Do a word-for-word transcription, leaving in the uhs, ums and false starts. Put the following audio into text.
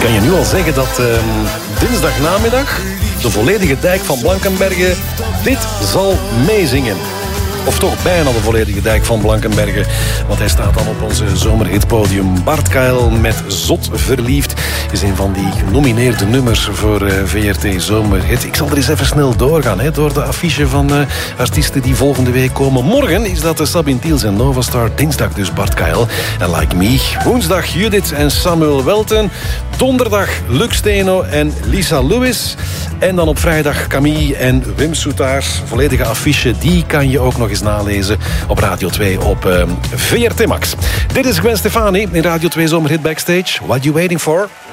kan je nu al zeggen dat uh, dinsdagnamiddag de volledige dijk van Blankenberge dit zal meezingen. Of toch bijna de volledige dijk van Blankenberge. Want hij staat dan op onze zomerhitpodium. Bart Kuil met Zot Verliefd is een van die genomineerde nummers voor uh, V R T Zomerhit. Ik zal er eens even snel doorgaan, hè, door de affiche van uh, artiesten die volgende week komen. Morgen is dat de Sabine Tiels en Novastar. Dinsdag dus Bart Kuil en Like Me. Woensdag Judith en Samuel Welten. Donderdag Luc Steno en Lisa Lewis. En dan op vrijdag Camille en Wim Soetaars. Volledige affiche, die kan je ook nog eens nalezen op Radio twee op uh, V R T Max. Dit is Gwen Stefani in Radio twee Zomerhit Backstage. What you waiting for?